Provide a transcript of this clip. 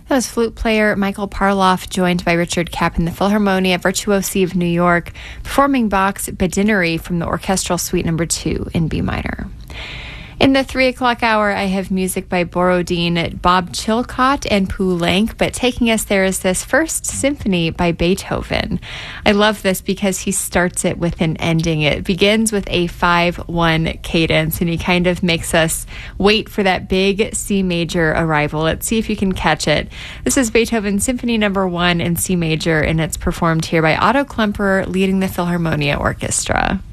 That was flute player Michael Parloff, joined by Richard Kapp in the Philharmonia Virtuosi of New York, performing Bach's Badinnery from the Orchestral Suite No. 2 in B minor. In the 3 o'clock hour, I have music by Borodin, Bob Chilcott, and Poulenc, but taking us there is this First Symphony by Beethoven. I love this because he starts it with an ending. It begins with a 5-1 cadence, and he kind of makes us wait for that big C major arrival. Let's see if you can catch it. This is Beethoven Symphony No. 1 in C major, and it's performed here by Otto Klemperer leading the Philharmonia Orchestra.